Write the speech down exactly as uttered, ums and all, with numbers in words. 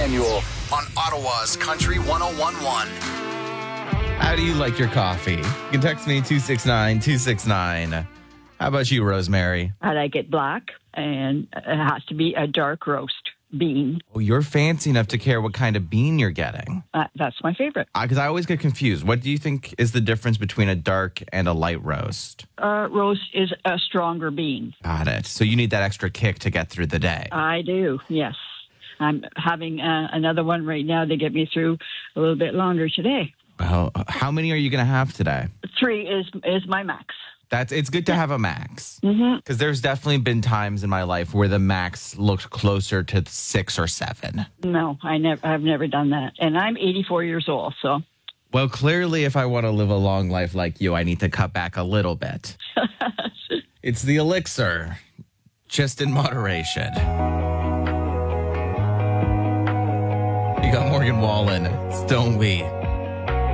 Manuel on Ottawa's Country one oh one point one. How do you like your coffee? You can text me two six nine, two six nine. How about you, Rosemary? I like it black, and it has to be a dark roast bean. Oh, you're fancy enough to care what kind of bean you're getting. Uh, that's my favorite. Because I always get confused. What do you think is the difference between a dark and a light roast? Uh, roast is a stronger bean. Got it. So you need that extra kick to get through the day. I do, yes. I'm having uh, another one right now to get me through a little bit longer today. Well, how many are you going to have today? Three is is my max. That's it's good to have a max. Because Mm-hmm. there's definitely been times in my life where the max looked closer to six or seven. No, I never. I've never done that, and I'm eighty-four years old. So, Well, clearly, if I want to live a long life like you, I need to cut back a little bit. It's the elixir, just in moderation. You got Morgan Wallen, don't we?